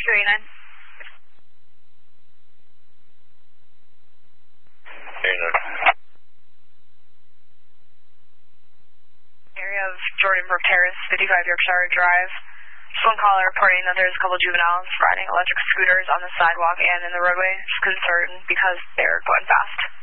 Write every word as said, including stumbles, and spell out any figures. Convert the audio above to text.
two eighty-nine. Area of Jordan Brook Terrace, fifty-five Yorkshire Drive. Just one caller reporting that there's a couple juveniles riding electric scooters on the sidewalk and in the roadway. Just concerned because they're going fast.